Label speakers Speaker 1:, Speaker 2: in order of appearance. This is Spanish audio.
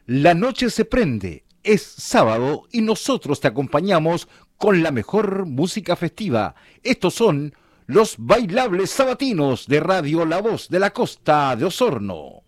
Speaker 1: La noche se prende, es sábado y nosotros te acompañamos con la mejor música festiva. Estos son los bailables sabatinos de Radio La Voz de la Costa de Osorno.